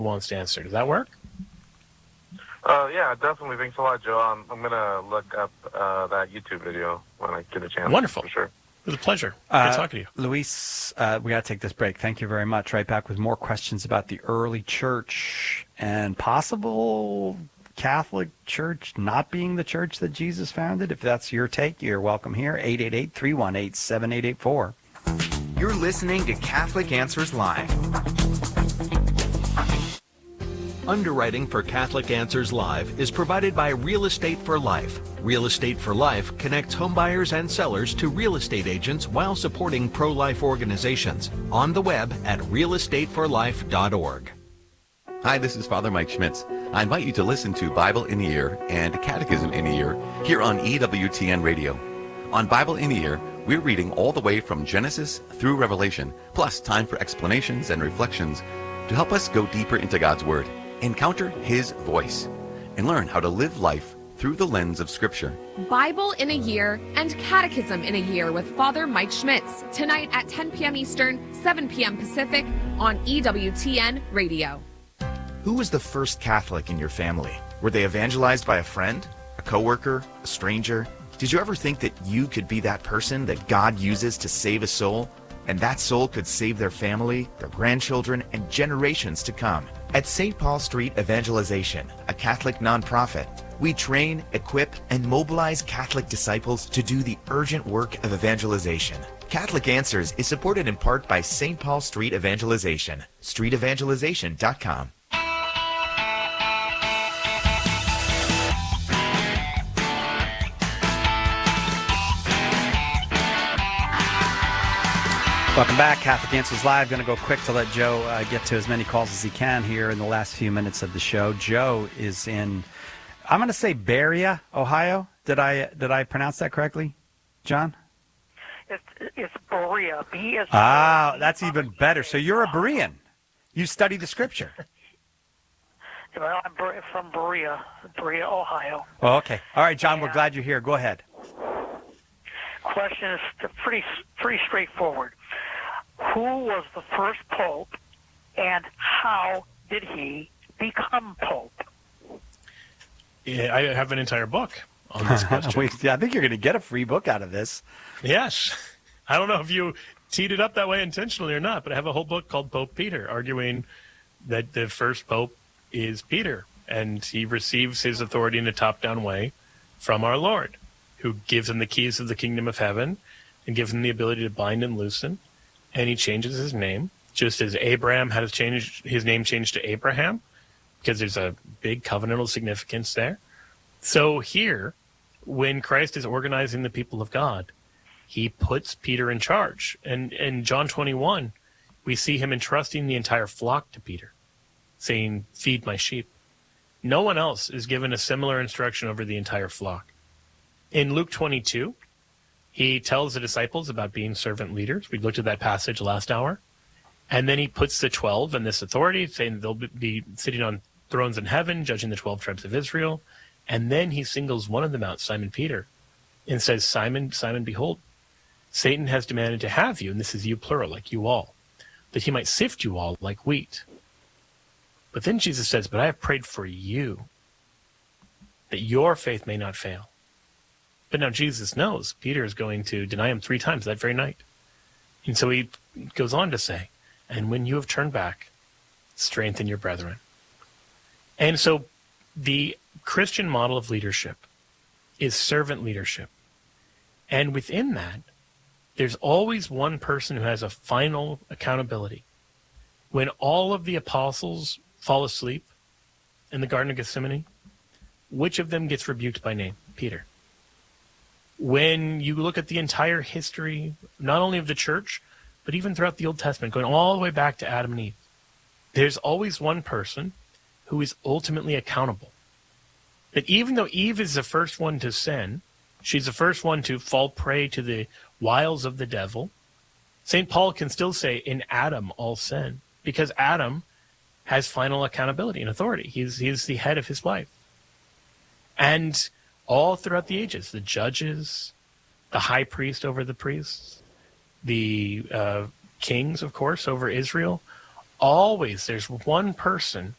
wants to answer. Does that work? Yeah, definitely. Thanks a lot, Joe. I'm going to look up that YouTube video when I get a chance. Wonderful. For sure. It was a pleasure. Good talking to you. Luis, we got to take this break. Thank you very much. Right back with more questions about the early church and possible Catholic Church not being the church that Jesus founded. If that's your take, you're welcome here. 888-318-7884. You're listening to Catholic Answers Live. Underwriting for Catholic Answers Live is provided by Real Estate for Life. Real Estate for Life connects homebuyers and sellers to real estate agents while supporting pro-life organizations. On the web at realestateforlife.org. Hi, this is Father Mike Schmitz. I invite you to listen to Bible in a Year and Catechism in a Year here on EWTN Radio. On Bible in a Year, we're reading all the way from Genesis through Revelation, plus time for explanations and reflections to help us go deeper into God's Word, encounter His voice, and learn how to live life through the lens of Scripture. Bible in a Year and Catechism in a Year with Father Mike Schmitz, tonight at 10 p.m. Eastern, 7 p.m. Pacific on EWTN Radio. Who was the first Catholic in your family? Were they evangelized by a friend, a coworker, a stranger? Did you ever think that you could be that person that God uses to save a soul? And that soul could save their family, their grandchildren, and generations to come. At St. Paul Street Evangelization, a Catholic nonprofit, we train, equip, and mobilize Catholic disciples to do the urgent work of evangelization. Catholic Answers is supported in part by St. Paul Street Evangelization, streetevangelization.com. Welcome back. Catholic Answers Live. Going to go quick to let Joe get to as many calls as he can here in the last few minutes of the show. Joe is in, I'm going to say Berea, Ohio. Did I pronounce that correctly, John? It's Berea. Ah, that's even better. So you're a Berean. You study the Scripture. Well, I'm from Berea, Ohio. Oh, okay. All right, John, we're glad you're here. Go ahead. Question is pretty straightforward. Who was the first pope, and how did he become pope? Yeah, I have an entire book on this question. I think you're going to get a free book out of this. Yes. I don't know if you teed it up that way intentionally or not, but I have a whole book called Pope Peter, arguing that the first pope is Peter, and he receives his authority in a top-down way from our Lord, who gives him the keys of the kingdom of heaven and gives him the ability to bind and loosen. And he changes his name, just as Abraham had his name changed to Abraham, because there's a big covenantal significance there. So here, when Christ is organizing the people of God, he puts Peter in charge. And in John 21, we see him entrusting the entire flock to Peter, saying, "Feed my sheep." No one else is given a similar instruction over the entire flock. In Luke 22, he tells the disciples about being servant leaders. We looked at that passage last hour. And then he puts the 12 in this authority, saying they'll be sitting on thrones in heaven, judging the 12 tribes of Israel. And then he singles one of them out, Simon Peter, and says, "Simon, Simon, behold, Satan has demanded to have you," and this is you plural, like you all, "that he might sift you all like wheat." But then Jesus says, "But I have prayed for you, that your faith may not fail." But now Jesus knows Peter is going to deny him 3 times that very night. And so he goes on to say, "And when you have turned back, strengthen your brethren." And so the Christian model of leadership is servant leadership. And within that, there's always one person who has a final accountability. When all of the apostles fall asleep in the Garden of Gethsemane, which of them gets rebuked by name? Peter. When you look at the entire history, not only of the church, but even throughout the Old Testament, going all the way back to Adam and Eve, there's always one person who is ultimately accountable. That even though Eve is the first one to sin, she's the first one to fall prey to the wiles of the devil, St. Paul can still say, in Adam all sin, because Adam has final accountability and authority. He's the head of his life. And all throughout the ages, the judges, the high priest over the priests, the kings, of course, over Israel, always there's one person